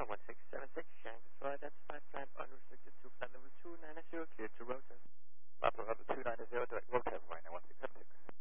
1676, Yankee Flight, that's 5 climb unrestricted to flight level 290, clear to rotor. Papa Roger 290, direct rotor, runway 1676.